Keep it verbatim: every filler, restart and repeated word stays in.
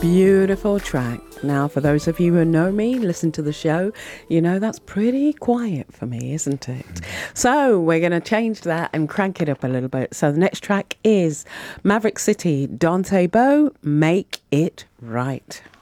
Beautiful track. Now, for those of you who know me, listen to the show, you know that's pretty quiet for me, isn't it? So we're going to change that and crank it up a little bit. So the next track is Maverick City, Dante Bowe, Make It Right.